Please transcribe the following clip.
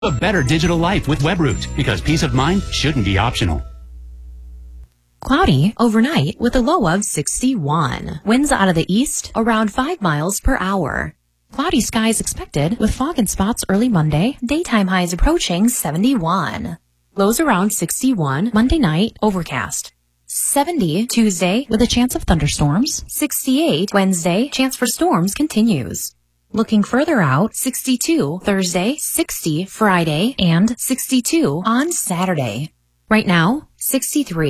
A better digital life with WebRoot, because peace of mind shouldn't be optional. Cloudy overnight with a low of 61. Winds out of the east around 5 miles per hour. Cloudy skies expected with fog in spots early Monday. Daytime highs approaching 71. Lows around 61. Monday night, overcast. 70 Tuesday with a chance of thunderstorms. 68 Wednesday, chance for storms continues. Looking further out, 62 Thursday, 60 Friday, and 62 on Saturday. Right now, 63.